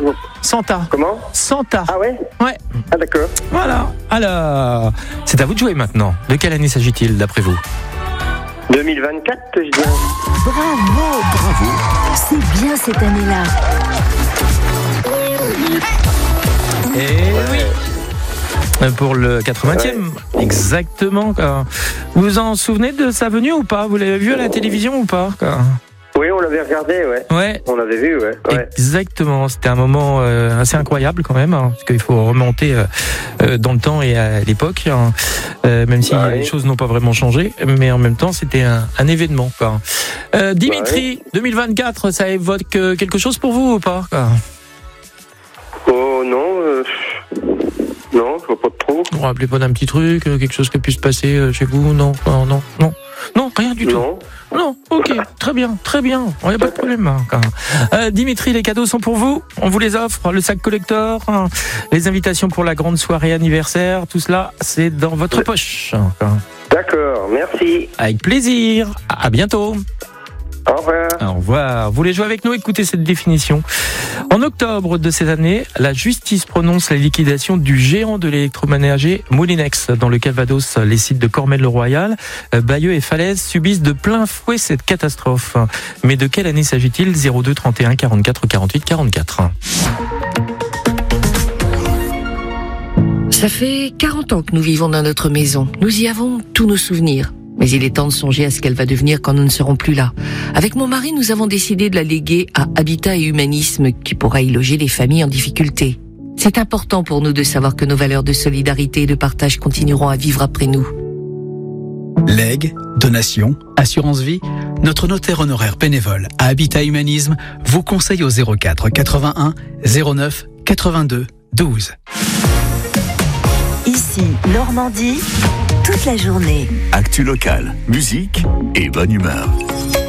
Santa. Comment? Santa. Ah ouais? Ouais. Ah d'accord. Voilà. Alors, c'est à vous de jouer maintenant. De quelle année s'agit-il d'après vous? 2024, je dirais. Bravo. C'est bien cette année-là. Eh oui. Pour le 80e, exactement. Quoi. Vous vous en souvenez de sa venue ou pas? Vous l'avez vu à la télévision ou pas? Quoi? Oui, on l'avait regardé, ouais. Ouais. On l'avait vu, ouais. Exactement. C'était un moment assez incroyable quand même, parce qu'il faut remonter dans le temps et à l'époque, même si les choses n'ont pas vraiment changé, mais en même temps, c'était un événement. Quoi. Dimitri, 2024, ça évoque quelque chose pour vous ou pas? Quoi? Oh non, non, je vois pas trop. Vous vous rappelez pas d'un petit truc, quelque chose qui puisse passer chez vous? Non, rien du tout. Non, ok, très bien, il n'y a pas de problème. Dimitri, les cadeaux sont pour vous, on vous les offre, le sac collector, les invitations pour la grande soirée anniversaire, tout cela, c'est dans votre poche. D'accord, merci. Avec plaisir, à bientôt. Au revoir. Au revoir. Vous voulez jouer avec nous? Écoutez cette définition. En octobre de cette année, la justice prononce la liquidation du géant de l'électroménager Moulinex. Dans le Calvados, les sites de Cormel-le-Royal, Bayeux et Falaise subissent de plein fouet cette catastrophe. Mais de quelle année s'agit-il? 02 31 44 48 44. Ça fait 40 ans que nous vivons dans notre maison. Nous y avons tous nos souvenirs. Mais il est temps de songer à ce qu'elle va devenir quand nous ne serons plus là. Avec mon mari, nous avons décidé de la léguer à Habitat et Humanisme, qui pourra y loger les familles en difficulté. C'est important pour nous de savoir que nos valeurs de solidarité et de partage continueront à vivre après nous. Legs, donations, assurance vie, notre notaire honoraire bénévole à Habitat Humanisme vous conseille au 04 81 09 82 12. Ici, Normandie, toute la journée. Actu locale, musique et bonne humeur.